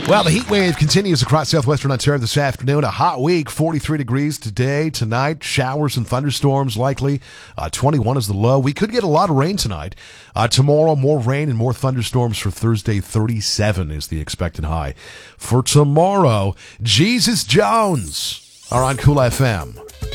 Well, the heat wave continues across southwestern Ontario this afternoon. A hot week, 43 degrees today, tonight. Showers and thunderstorms likely. 21 is the low. We could get a lot of rain tonight. Tomorrow, more rain and more thunderstorms for Thursday. 37 is the expected high. For tomorrow, Jesus Jones are on Cool FM.